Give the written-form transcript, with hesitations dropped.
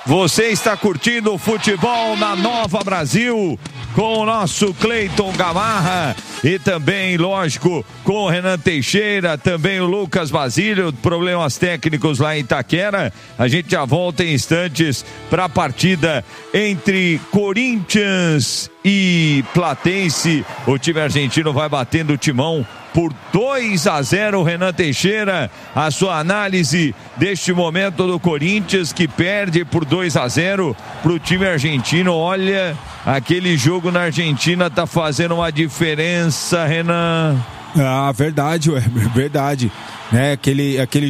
Você está curtindo o futebol na Nova Brasil com o nosso Cleiton Gamarra e também, lógico, com o Renan Teixeira, também o Lucas Basílio, problemas técnicos lá em Itaquera. A gente já volta em instantes para a partida entre Corinthians e Platense. O time argentino vai batendo o timão por 2-0, Renan Teixeira, a sua análise deste momento do Corinthians, que perde por 2-0 para o time argentino. Olha, aquele jogo na Argentina tá fazendo uma diferença, Renan. Verdade, né? Aquele